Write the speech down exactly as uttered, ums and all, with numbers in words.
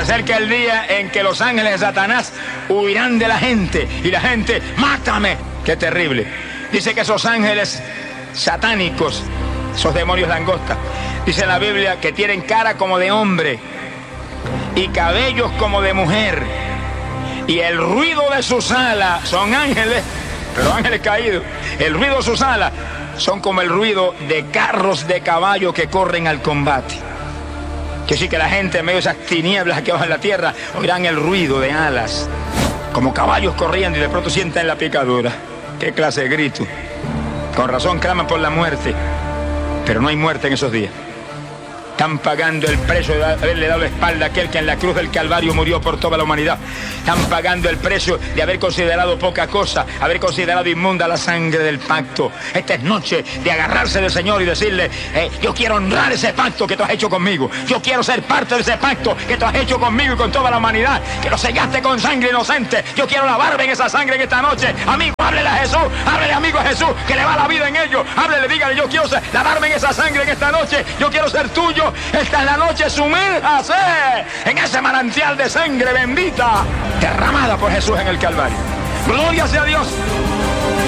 acerca el día en que los ángeles de Satanás huirán de la gente y la gente, ¡mátame! ¡Qué terrible! Dice que esos ángeles satánicos, esos demonios langosta, dice la Biblia que tienen cara como de hombre y cabellos como de mujer, y el ruido de sus alas, son ángeles, pero ángeles caídos, el ruido de sus alas son como el ruido de carros de caballo que corren al combate. Que sí, que la gente en medio de esas tinieblas que bajan la tierra oirán el ruido de alas, como caballos corriendo, y de pronto sienten la picadura. Qué clase de grito. Con razón claman por la muerte, pero no hay muerte en esos días. Están pagando el precio de haberle dado la espalda a aquel que en la cruz del Calvario murió por toda la humanidad. Están pagando el precio de haber considerado poca cosa, haber considerado inmunda la sangre del pacto. Esta es noche de agarrarse del Señor y decirle, eh, yo quiero honrar ese pacto que tú has hecho conmigo. Yo quiero ser parte de ese pacto que tú has hecho conmigo y con toda la humanidad, que lo sellaste con sangre inocente. Yo quiero lavarme en esa sangre en esta noche. Amigo, háblele a Jesús, háblele amigo a Jesús, que le va la vida en ellos. Háblele, dígale, yo quiero ser, lavarme en esa sangre en esta noche. Yo quiero ser tuyo. Esta es la noche, sumérjase en ese manantial de sangre bendita derramada por Jesús en el Calvario. Gloria sea a Dios.